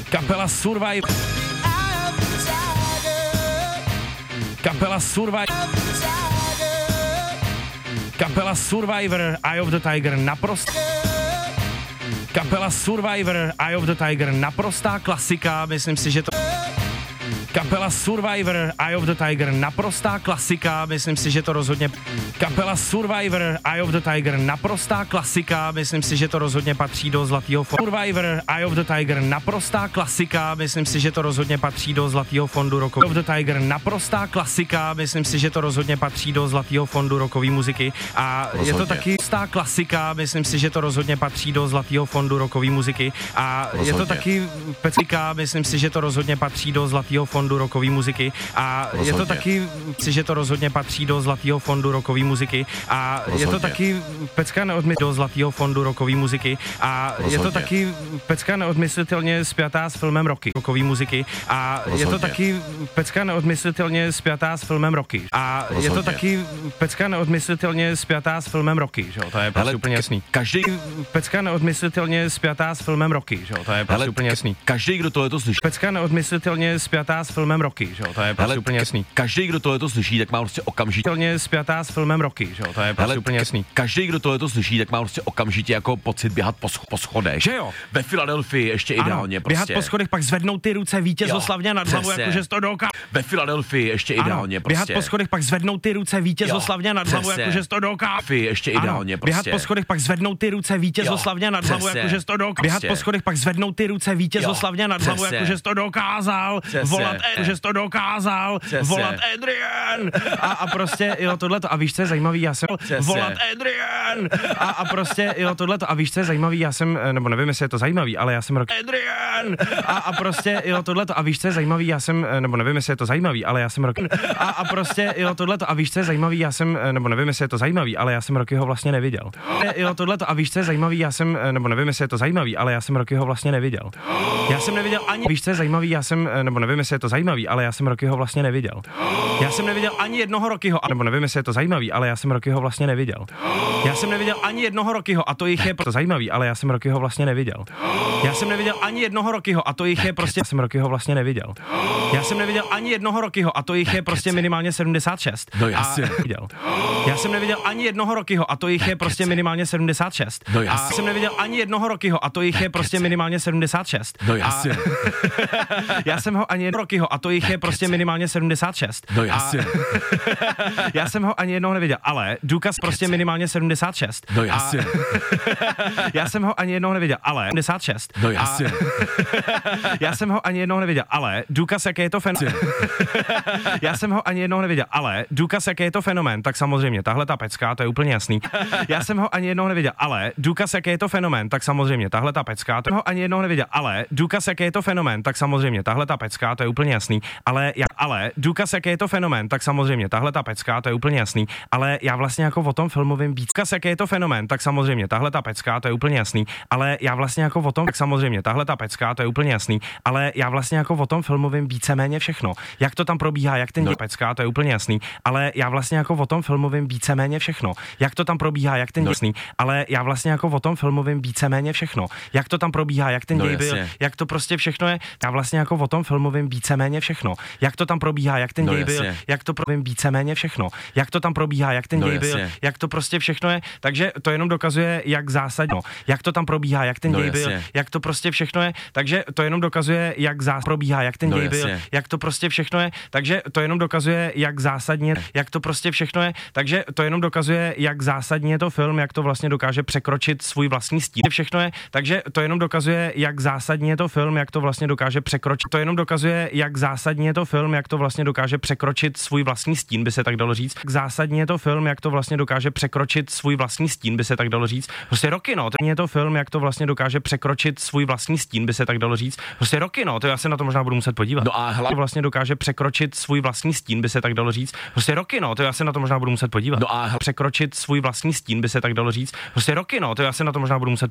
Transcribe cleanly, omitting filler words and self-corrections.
Kapela Survivor. Kapela Survivor. Kapela Survivor, Eye of the Tiger, Kapela Survivor, Eye of the Tiger, naprostá klasika, myslím si, že to... Kapela Survivor, Eye of the Tiger, naprostá klasika, myslím si, že to rozhodně... Kapela Survivor, Eye of the Tiger, naprostá klasika, myslím si, že to rozhodně patří do zlatého fondu. Survivor, Eye of the Tiger, naprostá klasika, myslím si, že to rozhodně patří do zlatého fondu rokový. Eye of the Tiger, naprostá klasika, myslím si, že to rozhodně patří do zlatého fondu rokové muziky. A rozhodně. Je to taky stá klasika, myslím si, že to rozhodně patří do zlatého fondu rokové muziky. A rozhodně. Je to taky pecika, myslím si, že to rozhodně patří do zlatého fondu rokové muziky. A rozhodně. Je to taky, že to rozhodně patří do zlatého fondu rokové muziky. A rozhodně. Je to taky pecka neodmyslitelně do zlatého fondu rokové muziky. A rozhodně. Je to taky pecka neodmyslitelně spjatá s filmem Rocky rokové muziky. A rozhodně. Je to taky pecka neodmyslitelně spjatá s filmem Rocky. A rozhodně. Je to taky pecka neodmyslitelně spjatá s filmem Rocky, že jo? To je prostě úplně jasný. Každý pecka neodmyslitelně spjatá s filmem Rocky, že jo? To je prostě úplně jasný. Každý, kdo tohleto slyší. Pecka neodmyslitelně spjatá s filmem Rocky, že jo? To je prostě úplně jasný. Každý, kdo tohleto slyší, tak má prostě okamžitě spjatá s filmem Rocky, že jo? To je prostě úplně jasný. Každý, kdo tohleto slyší, tak má prostě okamžitě jako pocit běhat po schodech. Že jo? Ve Filadelfii ještě ideálně prostě. Běhat po schodech, pak zvednout ty ruce vítězoslavně nad hlavu, jakože to doká. Ve Filadelfii ještě ideálně prostě. Běhat po schodech, pak zvednout ty ruce vítězoslavně nad hlavu, jakože to doká. Ještě ideálně prostě. Běhat po schodech, pak zvednout ty ruce vítězoslavně nad hlavu, jakože to doká. Běhat po schodech, pak zvednout ty ruce vítězoslavně nad hlavu, jakože to dokázal. Volat, že to dokázal. Volat Adrian. A prostě jo, tohleto. A víš, co je zajímavý, já jsem volat Adrian. A prostě jo, tohleto. A víš, co je zajímavý, já jsem, nebo nevím, jestli je to zajímavý, ale já jsem rok Adrian. A prostě jo, tohleto. A víš, co je zajímavý, já jsem, nebo nevím, jestli je to zajímavý, ale já jsem rok a prostě jo, tohleto. A víš, co je zajímavý, já jsem, nebo nevím, jestli je to zajímavý, ale já jsem Rockyho vlastně neviděl. Jo, tohleto. A víš, co je zajímavý, já jsem, nebo nevím, jestli je to zajímavý, ale já jsem Rockyho vlastně neviděl. Já jsem neviděl ani, víš, co je zajímavý, já jsem, nebo nevím, jestli je to zajímavý, ale já jsem Rockyho vlastně neviděl. Já jsem neviděl ani jednoho Rockyho, nebo nevím, jestli je to zajímavý, ale já jsem Rockyho vlastně neviděl. Já jsem neviděl ani jednoho Rockyho a to jich je to zajímavý, ale já jsem Rockyho vlastně neviděl. Já jsem neviděl ani jednoho Rockyho a to jich je prostě, já jsem Rockyho vlastně neviděl. Já jsem neviděl ani jednoho Rockyho a to jich je prostě minimálně 76. No jasně. Já jsem neviděl ani jednoho Rockyho a to jich je prostě minimálně 76. No jasně. Já jsem neviděl ani jednoho Rockyho a to jich je prostě minimálně 76. No jasně. Já jsem ho ani jednoho Rockyho a to jich je prostě minimálně 76. No jasně. Já jsem ho ani jednoho neviděl, ale důkaz prostě minimálně 76. No jasně. Já jsem ho ani jednoho neviděl, ale 76. No jasně. Já jsem ho ani jednoho neviděl, ale důkaz, jaký je to fenomén. Já jsem ho ani jednoho neviděl, ale důkaz, jaký je to fenomén, tak samozřejmě tahle ta pecka, to je úplně jasný. Já jsem ho ani jednoho neviděl, ale důkaz, jaký je to fenomén, tak samozřejmě tahle ta pecka, to ho ani jednoho neviděl, ale důkaz, jaký je to fenomén, tak samozřejmě tahle ta pecka, to je úplně jasný. Ale důkaz, jaký je to fenomén, tak samozřejmě tahle ta pecka, to je úplně jasný. Ale já vlastně jako o tom filmovém víc. Důkaz, jaký je to fenomén, tak samozřejmě tahle ta pecka, to je úplně jasný. Ale já vlastně jako o tom, tak samozřejmě tahle ta pecka, to je úplně jasný. Ale já vlastně jako o tom filmovém víceméně všechno. Jak to tam probíhá, jak ten pecka, to je úplně jasný. Ale já vlastně jako o tom filmovém víceméně všechno. Jak to tam probíhá, jak ten jasný. Ale já vlastně jako o tom filmovém víceméně všechno. Jak to tam probíhá, jak ten děj byl, jak to prostě všechno je. Já vlastně jako o tom filmovém víceméně všechno. Jak to tam probíhá, jak ten děj byl, jak to probíhá víceméně všechno. Jak to tam probíhá, jak ten děj byl, jak to prostě všechno je. Takže to jenom dokazuje, jak zásadně. Jak to tam probíhá, jak ten děj byl, jak to prostě všechno je. Takže to jenom dokazuje, jak probíhá, jak ten děj byl, jak to prostě všechno je. Takže to jenom dokazuje, jak zásadně, jak to prostě všechno je. Takže to jenom dokazuje, jak zásadně je to film, jak to vlastně dokáže překročit svůj vlastní stín. Všechno je. Takže to jenom dokazuje, jak zásadně je to film, jak to vlastně dokáže překročit. To jenom dokazuje, jak zásadně je to film, jak to vlastně dokáže překročit svůj vlastní stín, by se tak dalo říct. Zásadně je to film, jak to vlastně dokáže překročit svůj vlastní stín, by se tak dalo říct. Prostě Rocky, no, to je to film, jak to vlastně dokáže překročit svůj vlastní stín, by se tak dalo říct. Prostě Rocky, no, to já se na to možná budu muset podívat. No a to vlastně dokáže překročit svůj vlastní stín, by se tak dalo říct. Prostě Rocky, no, to já se na to možná budu muset podívat. No a překročit svůj vlastní stín, by se tak dalo říct. Prostě Rocky, no, to já se na to možná budu muset